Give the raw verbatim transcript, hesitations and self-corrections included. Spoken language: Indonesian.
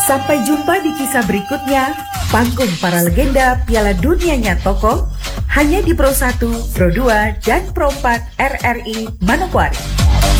Sampai jumpa di kisah berikutnya, panggung para legenda Piala Dunianya Toko, hanya di Pro satu, Pro dua, dan Pro empat R R I Manokwari.